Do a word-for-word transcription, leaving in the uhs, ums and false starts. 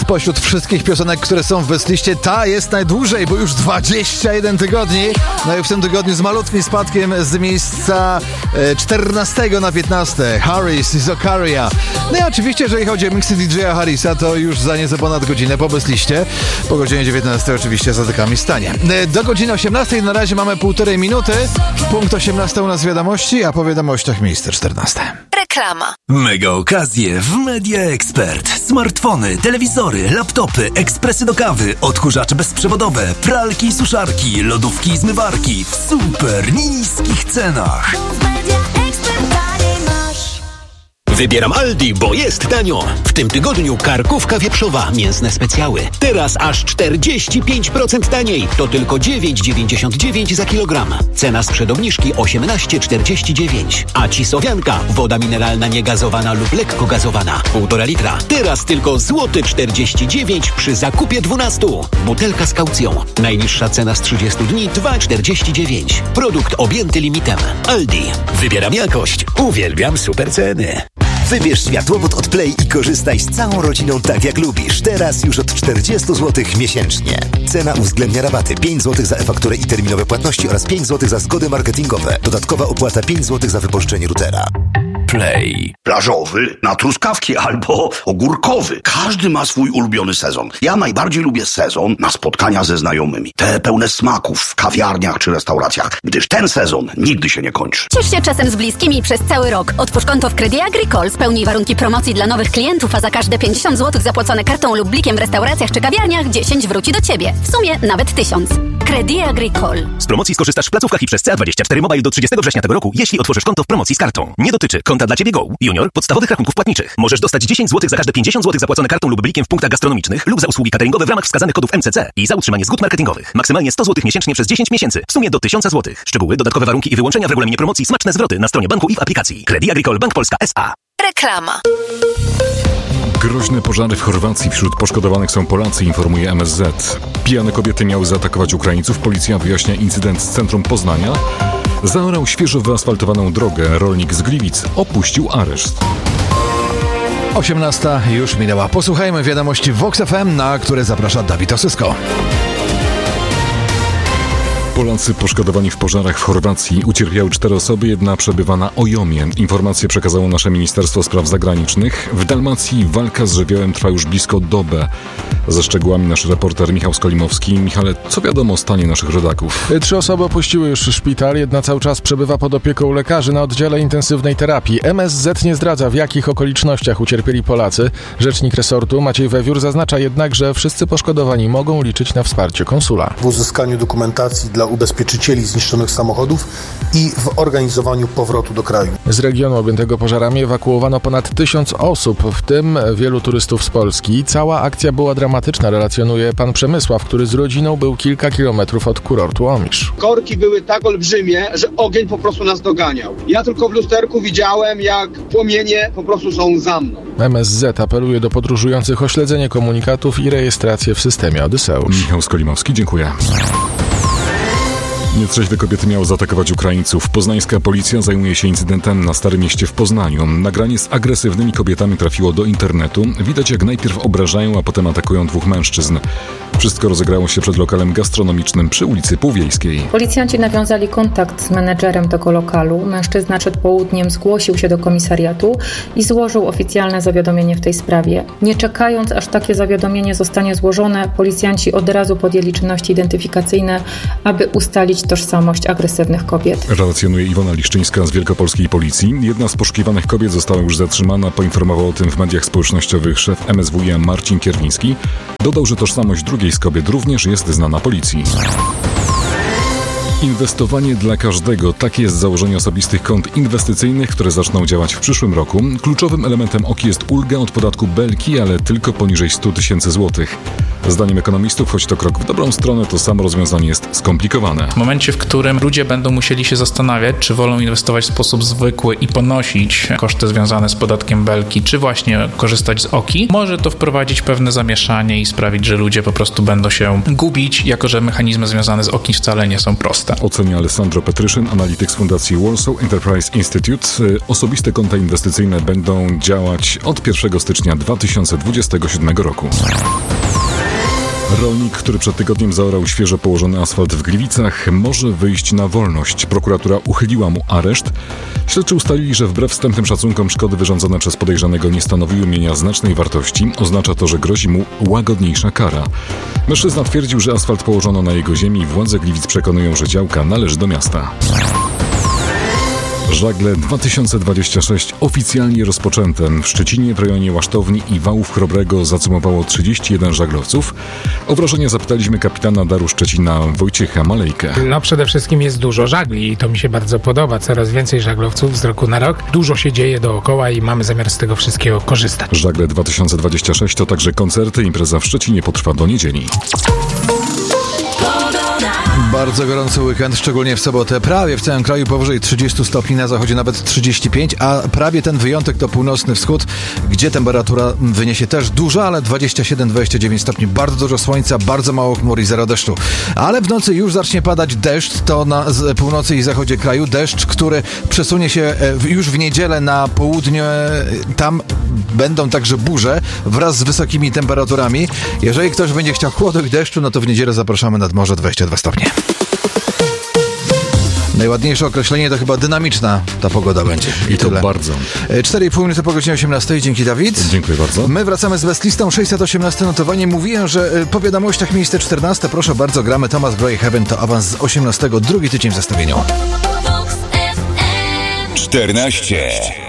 spośród wszystkich piosenek, które są w bestliście, ta jest najdłużej, bo już dwadzieścia jeden tygodni. No i w tym tygodniu z malutkim spadkiem z miejsca czternastego na piętnaste. Harris i Zakaria. No i oczywiście, jeżeli chodzi o miksy D J a Harrisa, to już za nieco ponad godzinę po bestliście. Po godzinie dziewiętnastej oczywiście zatykamy stanie. Do godziny osiemnastej na razie mamy półtorej minuty. Punkt osiemnasty u nas wiadomości, a po wiadomościach miejsce czternaste. Reklama. Mega okazje w Media Expert. Smartfony, telewizory, laptopy, ekspresy do kawy, odkurzacze bezprzewodowe, pralki i suszarki, lodówki i zmywarki w super niskich cenach. Wybieram Aldi, bo jest tanio. W tym tygodniu karkówka wieprzowa, mięsne specjały. Teraz aż czterdzieści pięć procent taniej. To tylko dziewięć dziewięćdziesiąt dziewięć za kilogram. Cena sprzed obniżki osiemnaście czterdzieści dziewięć. A cisowianka, woda mineralna niegazowana lub lekko gazowana, półtora litra. Teraz tylko złoty czterdzieści dziewięć przy zakupie dwunastu. Butelka z kaucją. Najniższa cena z trzydziestu dni dwa czterdzieści dziewięć. Produkt objęty limitem. Aldi. Wybieram jakość. Uwielbiam super ceny. Wybierz światłowód od Play i korzystaj z całą rodziną tak jak lubisz. Teraz już od czterdzieści złotych miesięcznie. Cena uwzględnia rabaty pięć złotych za e-fakturę i terminowe płatności oraz pięć złotych za zgody marketingowe. Dodatkowa opłata pięć złotych za wypożyczenie routera. Play. Plażowy, na truskawki albo ogórkowy. Każdy ma swój ulubiony sezon. Ja najbardziej lubię sezon na spotkania ze znajomymi. Te pełne smaków w kawiarniach czy restauracjach, gdyż ten sezon nigdy się nie kończy. Ciesz się czasem z bliskimi przez cały rok. Otwórz konto w Credit Agricole, spełnij warunki promocji dla nowych klientów, a za każde pięćdziesiąt złotych zapłacone kartą lub blikiem w restauracjach czy kawiarniach dziesięć wróci do Ciebie. W sumie nawet tysiąc. Credit Agricole. Z promocji skorzystasz w placówkach i przez C A dwadzieścia cztery Mobile do trzydziestego września tego roku, jeśli otworzysz konto w promocji z kartą. Nie dotyczy konta dla Ciebie Go, Junior, podstawowych rachunków płatniczych. Możesz dostać dziesięć złotych za każde pięćdziesiąt złotych zapłacone kartą lub blikiem w punktach gastronomicznych lub za usługi cateringowe w ramach wskazanych kodów M C C i za utrzymanie zgód marketingowych. Maksymalnie sto złotych miesięcznie przez dziesięć miesięcy. W sumie do tysiąc złotych. Szczegóły, dodatkowe warunki i wyłączenia w regulaminie promocji, smaczne zwroty na stronie banku i w aplikacji. Credit Agricole Bank Polska S A. Reklama. Groźne pożary w Chorwacji. Wśród poszkodowanych są Polacy, informuje M S Z. Pijane kobiety miały zaatakować Ukraińców. Policja wyjaśnia incydent z centrum Poznania. Zaorał świeżo wyasfaltowaną drogę. Rolnik z Gliwic opuścił areszt. osiemnasta już minęła. Posłuchajmy wiadomości Vox F M, na które zaprasza Dawid Osysko. Polacy poszkodowani w pożarach w Chorwacji. Ucierpiały cztery osoby, jedna przebywa na Ojomie. Informacje przekazało nasze Ministerstwo Spraw Zagranicznych. W Dalmacji walka z żywiołem trwa już blisko dobę. Ze szczegółami nasz reporter Michał Skolimowski. Michale, co wiadomo o stanie naszych rodaków? Trzy osoby opuściły już szpital, jedna cały czas przebywa pod opieką lekarzy na oddziale intensywnej terapii. M S Z nie zdradza, w jakich okolicznościach ucierpieli Polacy. Rzecznik resortu Maciej Wewiór zaznacza jednak, że wszyscy poszkodowani mogą liczyć na wsparcie konsula. W uzyskaniu dokumentacji dla ubezpieczycieli zniszczonych samochodów i w organizowaniu powrotu do kraju. Z regionu objętego pożarami ewakuowano ponad tysiąc osób, w tym wielu turystów z Polski. Cała akcja była dramatyczna, relacjonuje pan Przemysław, który z rodziną był kilka kilometrów od kurortu Omisz. Korki były tak olbrzymie, że ogień po prostu nas doganiał. Ja tylko w lusterku widziałem, jak płomienie po prostu są za mną. M S Z apeluje do podróżujących o śledzenie komunikatów i rejestrację w systemie Odyseusz. Michał Skolimowski, dziękuję. Nietrzeźwe kobiety miały zaatakować Ukraińców. Poznańska policja zajmuje się incydentem na Starym Mieście w Poznaniu. Nagranie z agresywnymi kobietami trafiło do internetu. Widać, jak najpierw obrażają, a potem atakują dwóch mężczyzn. Wszystko rozegrało się przed lokalem gastronomicznym przy ulicy Półwiejskiej. Policjanci nawiązali kontakt z menedżerem tego lokalu. Mężczyzna przed południem zgłosił się do komisariatu i złożył oficjalne zawiadomienie w tej sprawie. Nie czekając, aż takie zawiadomienie zostanie złożone, policjanci od razu podjęli czynności identyfikacyjne, aby ustalić tożsamość agresywnych kobiet. Relacjonuje Iwona Liszczyńska z Wielkopolskiej Policji. Jedna z poszukiwanych kobiet została już zatrzymana. Poinformował o tym w mediach społecznościowych szef M S W iA Marcin Kierwiński. Dodał, że tożsamość drugiej z kobiet również jest znana policji. Inwestowanie dla każdego. Takie jest założenie osobistych kont inwestycyjnych, które zaczną działać w przyszłym roku. Kluczowym elementem O K I jest ulga od podatku Belki, ale tylko poniżej sto tysięcy złotych. Zdaniem ekonomistów, choć to krok w dobrą stronę, to samo rozwiązanie jest skomplikowane. W momencie, w którym ludzie będą musieli się zastanawiać, czy wolą inwestować w sposób zwykły i ponosić koszty związane z podatkiem Belki, czy właśnie korzystać z O K I, może to wprowadzić pewne zamieszanie i sprawić, że ludzie po prostu będą się gubić, jako że mechanizmy związane z O K I wcale nie są proste. miasta. Ocenia Alessandro Petryszyn, analityk z Fundacji Warsaw Enterprise Institute. Osobiste konta inwestycyjne będą działać od pierwszego stycznia dwa tysiące dwudziestego siódmego roku. Rolnik, który przed tygodniem zaorał świeżo położony asfalt w Gliwicach, może wyjść na wolność. Prokuratura uchyliła mu areszt. Śledczy ustalili, że wbrew wstępnym szacunkom szkody wyrządzone przez podejrzanego nie stanowiły mienia znacznej wartości. Oznacza to, że grozi mu łagodniejsza kara. Mężczyzna twierdził, że asfalt położono na jego ziemi i władze Gliwic przekonują, że działka należy do miasta. Żagle dwa tysiące dwadzieścia sześć oficjalnie rozpoczęte. W Szczecinie, w rejonie Łasztowni i Wałów Chrobrego zacumowało trzydzieści jeden żaglowców. O wrażenie zapytaliśmy kapitana Daru Szczecina Wojciecha Malejkę. No przede wszystkim jest dużo żagli i to mi się bardzo podoba. Coraz więcej żaglowców z roku na rok. Dużo się dzieje dookoła i mamy zamiar z tego wszystkiego korzystać. Żagle dwa tysiące dwadzieścia sześć to także koncerty. Impreza w Szczecinie potrwa do niedzieli. Bardzo gorący weekend, szczególnie w sobotę. Prawie w całym kraju powyżej trzydzieści stopni, na zachodzie nawet trzydzieści pięć, a prawie ten wyjątek to północny wschód, gdzie temperatura wyniesie też dużo, ale dwadzieścia siedem dwadzieścia dziewięć stopni. Bardzo dużo słońca, bardzo mało chmur i zero deszczu. Ale w nocy już zacznie padać deszcz, to na z północy i zachodzie kraju. Deszcz, który przesunie się już w niedzielę na południe. Tam będą także burze wraz z wysokimi temperaturami. Jeżeli ktoś będzie chciał chłodu i deszczu, no to w niedzielę zapraszamy nad morze, dwadzieścia dwa stopnie. Najładniejsze określenie to chyba dynamiczna ta pogoda będzie. I, I to tyle. Bardzo. cztery i pół minuty po godzinie osiemnastej. Dzięki, Dawid. Dziękuję bardzo. My wracamy z Westlistą. sześćset osiemnaście notowanie. Mówiłem, że po wiadomościach miejsce czternaste. Proszę bardzo, gramy Thomas Bray Heaven. To awans z osiemnastego. Drugi tydzień w zestawieniu. czternaście.